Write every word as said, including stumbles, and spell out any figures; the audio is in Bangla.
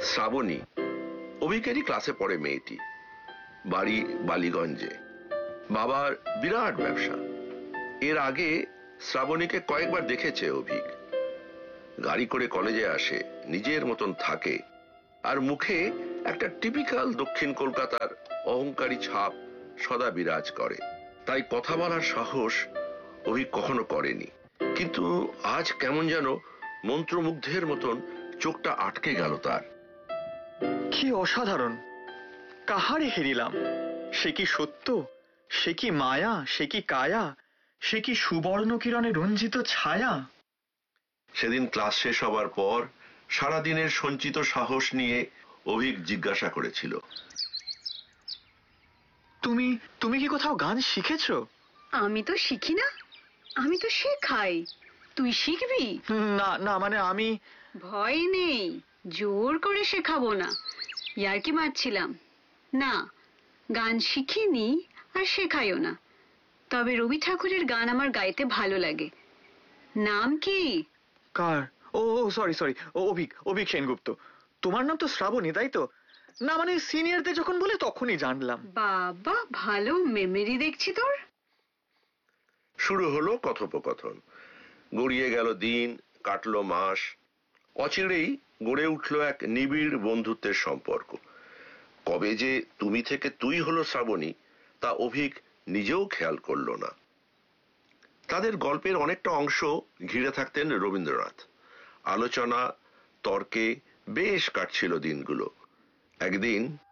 শ্রাবণী অভিকেরই ক্লাসে পড়ে মেয়েটি, বাড়ি বালিগঞ্জে, বাবার বিরাট ব্যবসা। এর আগে শ্রাবণীকে কয়েকবার দেখেছে অভিক। গাড়ি করে কলেজে আসে, নিজের মতন থাকে, আর মুখে একটা টিপিক্যাল দক্ষিণ কলকাতার অহংকারী ছাপ সদা বিরাজ করে। তাই কথা বলার সাহস অভিক কখনো করেনি। কিন্তু আজ কেমন যেন মন্ত্রমুগ্ধের মতন চোখটা আটকে গেল তার। কি অসাধারণ! কাহারে হেরিলাম? সে কি সত্য, সে কি মায়া, সে কি কায়া, সে কি সুবর্ণ কিরণে রঞ্জিত ছায়া? সেদিন ক্লাস শেষ হবার পর সারাদিনের সঞ্চিত সাহস নিয়ে অভিক জিজ্ঞাসা করেছিল, তুমি তুমি কি কোথাও গান শিখেছ? আমি তো শিখি না, আমি তো শেখাই। তুই শিখবি? না না, মানে আমি... ভয় নেই, জোর করে শেখাবো না, ইয়ার্কি মারছিলাম। না, গান শিখিনি আর শেখাইও না। তবে রবি ঠাকুরের গান আমার গাইতে ভালো লাগে। নাম কি? কার? ও সরি সরি ও অভিক, অভিক সেনগুপ্ত। তোমার নাম তো শ্রাবণী, তাই তো? না মানে সিনিয়রদের যখন বলে তখনই জানলাম। বাবা, ভালো মেমরি দেখছি তোর। শুরু হলো কথোপকথন। গড়িয়ে গেল দিন, কাটলো মাস। অচিরেই গড়ে উঠলো এক নিবিড় বন্ধুত্বের সম্পর্ক। কবে যে তুমি থেকে তুই হলো শ্রাবণী, তা অভিক নিজেও খেয়াল করলো না। তাদের গল্পের অনেকটা অংশ ঘিরে থাকতেন রবীন্দ্রনাথ। আলোচনা তর্কে বেশ কাটছিল দিনগুলো। একদিন